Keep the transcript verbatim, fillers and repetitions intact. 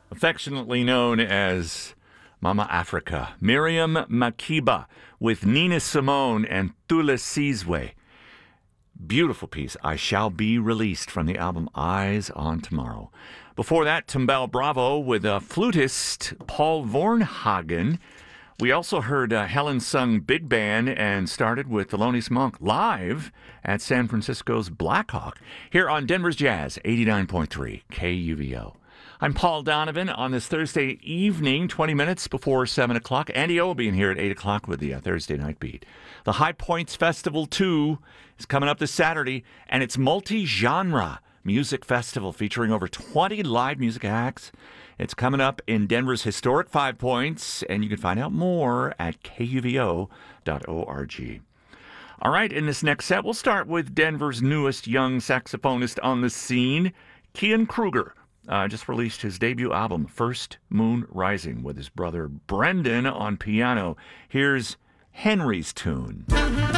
affectionately known as Mama Africa, Miriam Makeba with Nina Simone and Thula Sizwe. Beautiful piece, I Shall Be Released, from the album Eyes on Tomorrow. Before that, Tumbel Bravo with uh, flutist Paul Vornhagen. We also heard uh, Helen sung Big Band and started with Thelonious Monk live at San Francisco's Blackhawk here on Denver's Jazz, eighty-nine point three K U V O. I'm Paul Donovan on this Thursday evening, twenty minutes before seven o'clock. Andy O will be in here at eight o'clock with the uh, Thursday Night Beat. The High Points Festival two is coming up this Saturday, and it's multi-genre music festival featuring over twenty live music acts. It's coming up in Denver's historic Five Points, and you can find out more at K U V O dot org. All right, in this next set, we'll start with Denver's newest young saxophonist on the scene, Kian Kruger. Uh, just released his debut album, First Moon Rising, with his brother Brendan on piano. Here's Henry's Tune.